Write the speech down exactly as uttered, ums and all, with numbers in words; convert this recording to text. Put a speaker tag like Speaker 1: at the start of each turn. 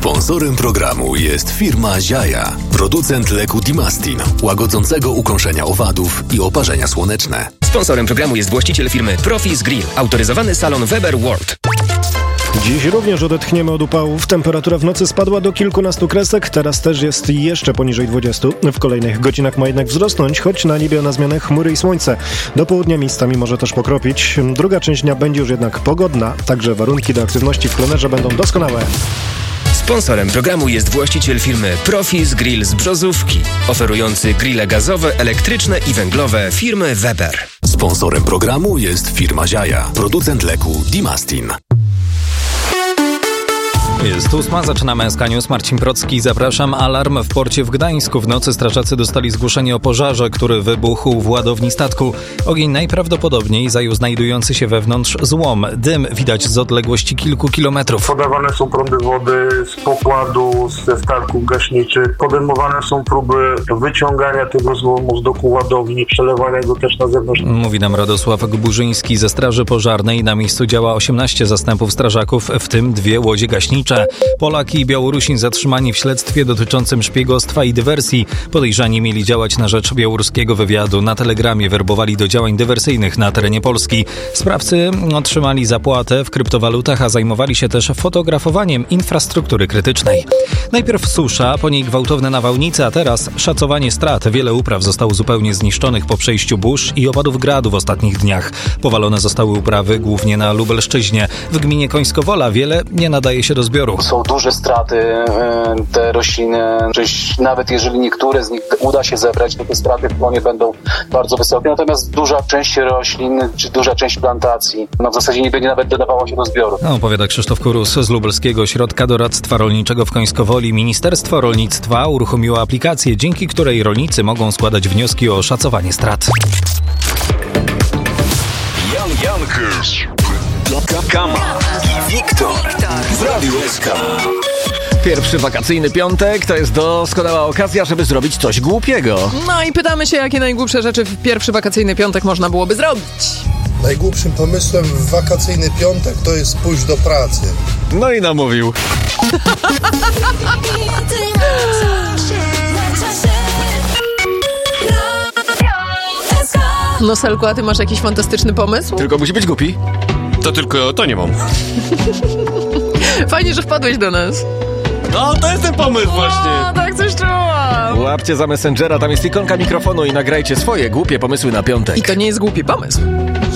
Speaker 1: Sponsorem programu jest firma Ziaja, producent leku Dimastin, łagodzącego ukąszenia owadów i oparzenia słoneczne.
Speaker 2: Sponsorem programu jest właściciel firmy Profis Grill, autoryzowany salon Weber World.
Speaker 3: Dziś również odetchniemy od upałów. Temperatura w nocy spadła do kilkunastu kresek, teraz też jest jeszcze poniżej dwudziestu. W kolejnych godzinach ma jednak wzrosnąć, choć na niebie na zmianę chmury i słońce. Do południa miejscami może też pokropić. Druga część dnia będzie już jednak pogodna, także warunki do aktywności w plenerze będą doskonałe.
Speaker 2: Sponsorem programu jest właściciel firmy Profis Grill z Brzozówki, oferujący grille gazowe, elektryczne i węglowe firmy Weber.
Speaker 1: Sponsorem programu jest firma Ziaja, producent leku Dimastin.
Speaker 4: Jest ósma, zaczynamy S K News. Marcin Procki, zapraszam. Alarm w porcie w Gdańsku. W nocy strażacy dostali zgłoszenie o pożarze, który wybuchł w ładowni statku. Ogień najprawdopodobniej zajął znajdujący się wewnątrz złom. Dym widać z odległości kilku kilometrów.
Speaker 5: Podawane są prądy wody z pokładu, ze statków gaśniczych. Podejmowane są próby wyciągania tego złomu z doku ładowni, przelewania go też na zewnątrz.
Speaker 4: Mówi nam Radosław Guburzyński ze Straży Pożarnej. Na miejscu działa osiemnaście zastępów strażaków, w tym dwie łodzie gaśnicze. Polak i Białorusin zatrzymani w śledztwie dotyczącym szpiegostwa i dywersji. Podejrzani mieli działać na rzecz białoruskiego wywiadu. Na Telegramie werbowali do działań dywersyjnych na terenie Polski. Sprawcy otrzymali zapłatę w kryptowalutach, a zajmowali się też fotografowaniem infrastruktury krytycznej. Najpierw susza, po niej gwałtowne nawałnice, a teraz szacowanie strat. Wiele upraw zostało zupełnie zniszczonych po przejściu burz i opadów gradu w ostatnich dniach. Powalone zostały uprawy głównie na Lubelszczyźnie. W gminie Końskowola wiele nie nadaje się do zbioru.
Speaker 6: Są duże straty, te rośliny, nawet jeżeli niektóre z nich uda się zebrać, to te straty w płonie będą bardzo wysokie, natomiast duża część roślin, czy duża część plantacji, no w zasadzie nie będzie nawet dodawała się do zbioru.
Speaker 4: No, opowiada Krzysztof Kurus z Lubelskiego Ośrodka Doradztwa Rolniczego w Końskowoli. Ministerstwo Rolnictwa uruchomiło aplikację, dzięki której rolnicy mogą składać wnioski o szacowanie strat.
Speaker 1: Jan Jankus, Kama i Wiktor w Radiu S K.
Speaker 7: Pierwszy wakacyjny piątek to jest doskonała okazja, żeby zrobić coś głupiego.
Speaker 8: No i pytamy się, jakie najgłupsze rzeczy w pierwszy wakacyjny piątek można byłoby zrobić.
Speaker 9: Najgłupszym pomysłem w wakacyjny piątek to jest pójść do pracy.
Speaker 7: No i namówił.
Speaker 8: No Selku, a ty masz jakiś fantastyczny pomysł?
Speaker 7: Tylko musi być głupi.
Speaker 10: To tylko to nie mam.
Speaker 8: Fajnie, że wpadłeś do nas.
Speaker 10: No, to jest ten pomysł właśnie.
Speaker 8: O, tak coś czułam.
Speaker 7: Łapcie za Messengera, tam jest ikonka mikrofonu i nagrajcie swoje głupie pomysły na piątek.
Speaker 8: I to nie jest głupi pomysł.